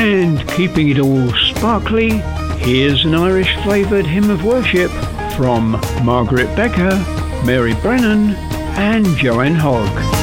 And keeping it all sparkly, here's an Irish-flavoured hymn of worship from Margaret Becker, Mary Brennan and Joanne Hogg.